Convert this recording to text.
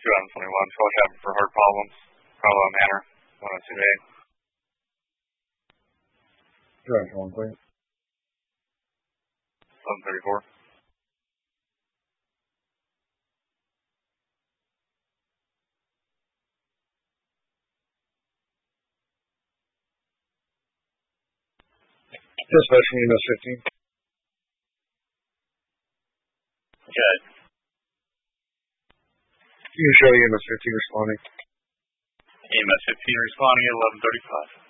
2021. Watch out for heart problems. Carlo Manor, 102A. 201, please. 1134. Dispatch from EMS 15. Okay. You can show EMS 15 responding. EMS 15 responding at 1135.